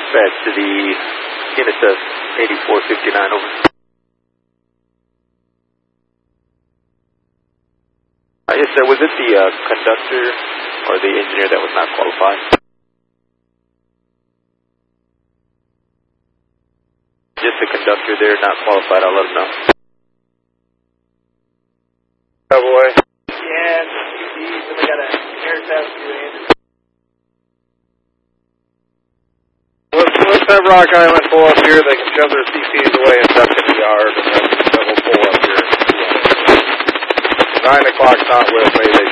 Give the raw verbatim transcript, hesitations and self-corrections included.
dispatch to the N S S eighty-four fifty-nine, over. Uh, yes, sir. Was it the uh, conductor or the engineer that was not qualified? Just the conductor there, not qualified. I'll let them know. Cowboy. Yeah, we got an air test doing. Let's, let's have Rock Island pull up here. They can shove their C Cs away and duck in the yard, and then we'll pull up here. Nine o'clock's not with me. They